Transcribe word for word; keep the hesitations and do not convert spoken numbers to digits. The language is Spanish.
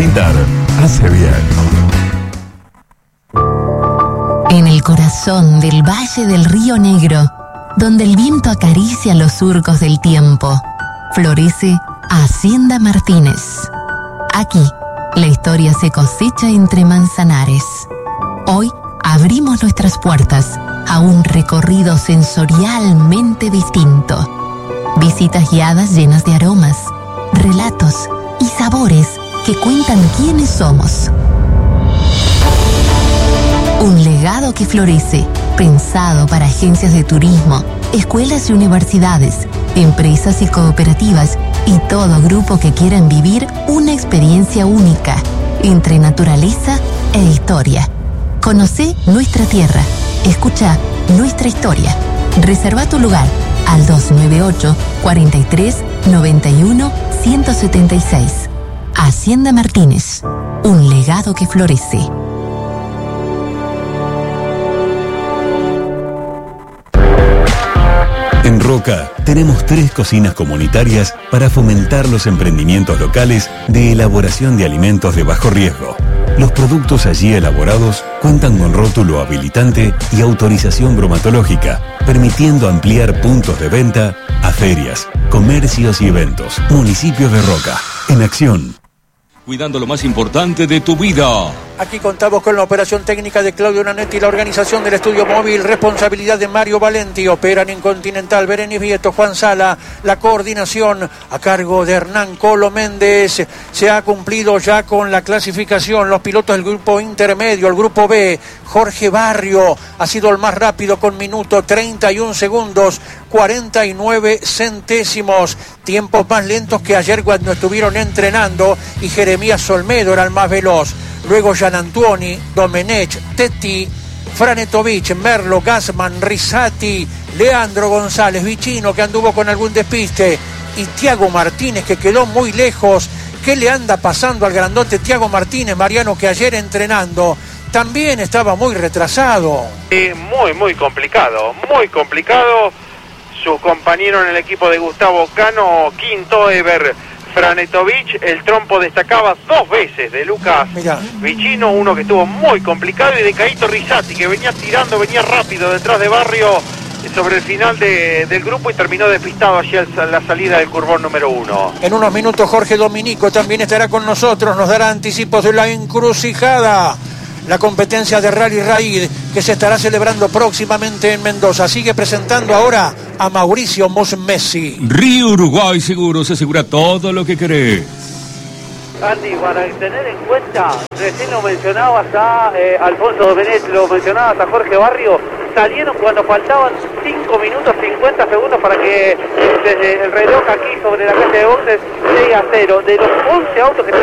Pintar hace bien. En el corazón del Valle del Río Negro, donde el viento acaricia los surcos del tiempo, florece Hacienda Martínez. Aquí, la historia se cosecha entre manzanares. Hoy abrimos nuestras puertas a un recorrido sensorialmente distinto. Visitas guiadas llenas de aromas, relatos y sabores que cuentan quiénes somos. Un legado que florece, pensado para agencias de turismo, escuelas y universidades, empresas y cooperativas y todo grupo que quieran vivir una experiencia única entre naturaleza e historia. Conocé nuestra tierra, escucha nuestra historia. Reserva tu lugar al dos nueve ocho, cuatro tres, nueve uno, uno siete seis. Hacienda Martínez, un legado que florece. En Roca tenemos tres cocinas comunitarias para fomentar los emprendimientos locales de elaboración de alimentos de bajo riesgo. Los productos allí elaborados cuentan con rótulo habilitante y autorización bromatológica, permitiendo ampliar puntos de venta a ferias, comercios y eventos. Municipios de Roca, en acción. Cuidando lo más importante de tu vida. Aquí contamos con la operación técnica de Claudio Nanetti y la organización del estudio móvil, responsabilidad de Mario Valenti. Operan en Continental Berenice Vieto, Juan Sala, la coordinación a cargo de Hernán Colo Méndez. Se ha cumplido ya con la clasificación, los pilotos del grupo intermedio, el grupo B. Jorge Barrio ha sido el más rápido con minuto treinta y un segundos, cuarenta y nueve centésimos. Tiempos más lentos que ayer cuando estuvieron entrenando y Jeremías Olmedo era el más veloz. Luego Gianantuoni, Domenech, Tetti, Franetovich, Merlo, Gassman, Risati, Leandro González, Vicino que anduvo con algún despiste y Tiago Martínez que quedó muy lejos. ¿Qué le anda pasando al grandote Tiago Martínez, Mariano, que ayer entrenando también estaba muy retrasado? Sí, muy, muy complicado, muy complicado. Su compañero en el equipo de Gustavo Cano, quinto Ever Franetovich, el trompo destacaba dos veces de Lucas Mirá. Vicino, uno que estuvo muy complicado, y de Caito Risati, que venía tirando, venía rápido detrás de Barrio sobre el final de, del grupo y terminó despistado allí a la salida del curbón número uno. En unos minutos Jorge Dominico también estará con nosotros, nos dará anticipos de la encrucijada, la competencia de Rally Raid que se estará celebrando próximamente en Mendoza. Sigue presentando ahora a Mauricio Musmesi. Río Uruguay Seguros asegura todo lo que querés. Andy, para tener en cuenta, recién lo mencionabas a eh, Alfonso Domenech, lo mencionabas a Jorge Barrio, salieron cuando faltaban cinco minutos cincuenta segundos para que desde el reloj aquí sobre la calle de boxes llegue a cero. De los once autos que